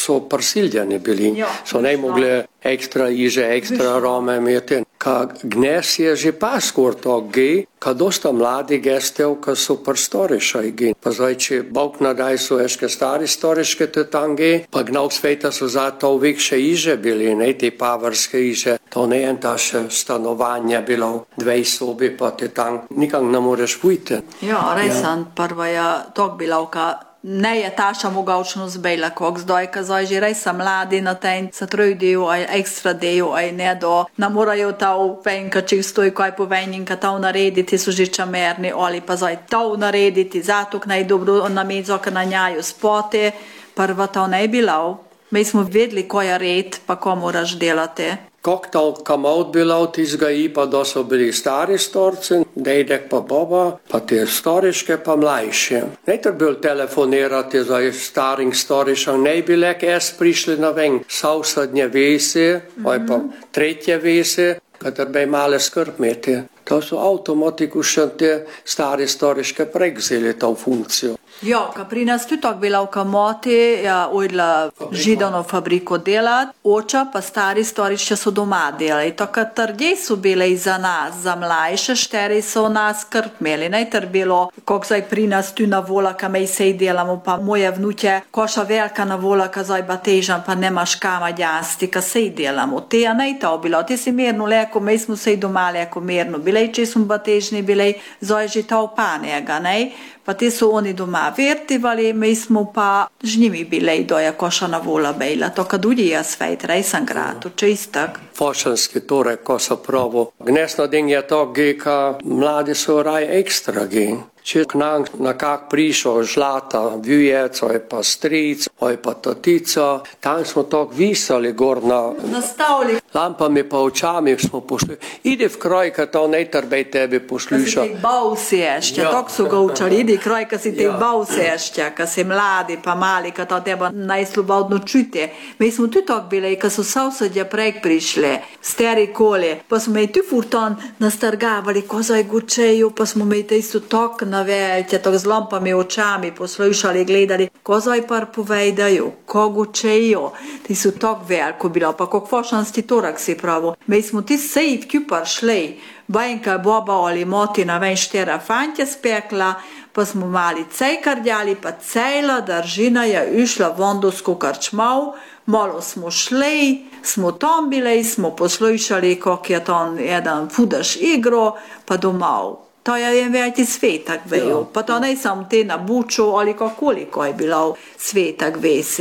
so prisiljeni bili, so ne mogli ekstra iže, ekstra rome imeti. Ka gnes je že pa skor to gej, ka dosta mladi gestev, ka so prstorišaj gej. Pa zdaj, če Bog nadaj so eške stari storiške te tam gej, pa gnav sveta so zato vikše iže bili, ne te pavarske iže. To ne je ta še stanovanja bilo, 2 sobi, pa te tam nikak ne moreš vujti. Ja, resan, prva je tok bila, ka ne je taša mogavčnost bejla, kog zdaj, ka zdaj že res sa mladi na ten sa trudijo, aj ekstra dejo, aj ne do, namorajo tau venka čistoj, kaj povenjinka tau narediti, so že čamerni, ali pa zdaj tau narediti, zato k najdobro na medzo, ka na njaju spote, prva tau ne bila. Mi smo vedeli, ko je red, pa ko moraš delati. Kak to kamot bilo tizga i, pa da so bili stari storci, dedek pa baba, pa te storiške pa mlajše. Ne ter bil telefonirati za staring storišem, ne bi lek prišli na ven sausadnje vesi, aj pa tretje vesi, kater bi male skrb imeti. To so automatiku še te stari storiške pregzeli to funkcijo. Ja, ka pri nas tudi tako bila v kamoti, ja odla židovno fabriko delat, oča pa stari storišče so doma delali. To, ka trdje so bile za nas, za mlajše, šteri so nas skrb imeli, ne ter bilo, kak zdaj pri nas tu na vola, ka mi sej delamo, pa moje vnutje, koša velika na vola, ka zdaj batežam, pa nemaš kama djasti, ka sej delamo. Teja ne to bilo, te si mirno leko, mi smo sej doma leko mirno bile, če smo batežni bile, zdaj že to panega, ne? Pa te so oni doma vertivali, mi smo pa z njimi bile doja koša na vola bejla. To kad udje je svejt, rejsan grad, čistak. Fošanski tore, ko so pravo. Gnesno din je to, ka mladi so raj ekstra gen. Če k nam na kak prišel žlata, vjujec, oj pa stric, oj pa tatica, tam smo tok visali gor na stavli. Lampami pa očami smo pošli. Idi v kraj, ka to ne trbej tebi pošliša. Ka si te bav sešća, tok su ga učali, idi kraj, ka si te bav sešća, ka si mladi pa mali, ka to teba najslobodno čute. Mi smo tu tok bili, ka su sausadja prek prišli, stari kole, pa smo i tu furton nastargavali, ko zaj gučeju, pa smo mi te isto tok naveljte, tok z lampami očami poslušali, gledali, ko zaj par povedaju, ko gučeju, ti su tok veliko bilo, pa kog fošansti torak si pravo. Mi smo ti sej v kjupar šli, bajnka boba ali motina ven štera fantja spekla, pa smo mali cejkardjali, pa cejla držina je išla vondovsko karčmav, malo smo šli, smo tam bili, smo poslušali, kak je tam jedan fudaš igro, pa domov. To je veliki svetak vejo, pa to ne sam te na buču, ali kakoliko je bilo svetak vesi.